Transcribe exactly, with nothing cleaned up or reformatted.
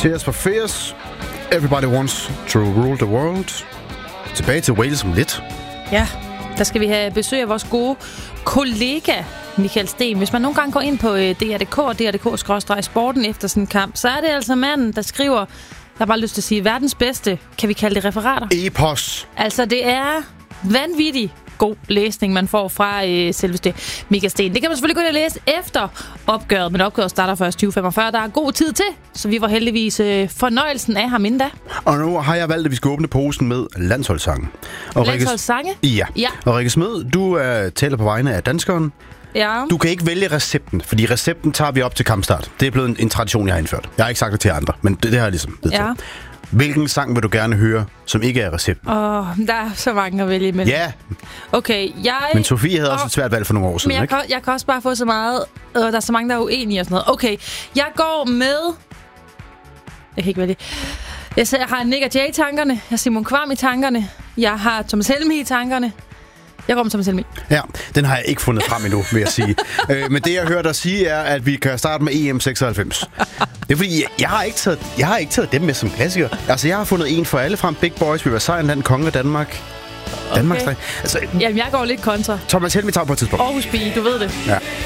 Tears for Fears. Everybody wants to rule the world. Tilbage til Wales om lidt. Ja, der skal vi have besøg af vores gode kollega Michael Sten. Hvis man nogle gange går ind på D R punktum D K og D R punktum D K sporten efter sådan en kamp, så er det altså manden, der skriver, jeg har bare lyst til at sige, verdens bedste, kan vi kalde det referater? Epos. Altså, det er vanvittigt god læsning, man får fra øh, selveste Michael Sten. Det kan man selvfølgelig gå ind og læse efter opgøret, men opgøret starter først tyve femogfyrre. Der er god tid til, så vi var heldigvis øh, fornøjelsen af ham inden da. Og nu har jeg valgt, at vi skal åbne posen med landsholdssangen. Og Landsholdssange? Ja. Ja. Og Rikke Smed, du uh, taler på vegne af danskeren. Ja. Du kan ikke vælge recepten, fordi recepten tager vi op til kampstart. Det er blevet en, en tradition, jeg har indført. Jeg har ikke sagt det til andre, men det, det har jeg ligesom vedtaget. Ja. Hvilken sang vil du gerne høre, som ikke er recepten? Åh, oh, der er så mange at vælge imellem. Ja, Okay, jeg... men Sofie havde oh, også et svært valg for nogle år siden, men jeg ikke? kan, jeg kan også bare få så meget... Øh, der er så mange, der er uenige og sådan noget. Okay, jeg går med... Jeg kan ikke vælge. Jeg, jeg har Nick og Jay i tankerne. Jeg har Simon Kvam i tankerne. Jeg har Thomas Helmig i tankerne. Jeg går med Thomas Helmig. Ja, den har jeg ikke fundet frem endnu, vil jeg sige. øh, men det, jeg hørte dig sige, er, at vi kan starte med E M seksoghalvfems. Det er fordi, jeg, jeg, har ikke taget, jeg har ikke taget dem med som klassikere. Altså, jeg har fundet en for alle frem. Big Boys, vi var sejrland, konge af Danmark. Okay. Danmarks altså, Jamen, jeg går lidt kontra. Thomas Helmig tager på et tidspunkt. Aarhus Bi, du ved det. Ja.